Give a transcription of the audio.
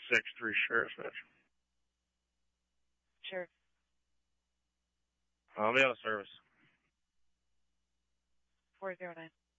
6-3 Sheriff Mitch. Sheriff. I'll be out of service. 409.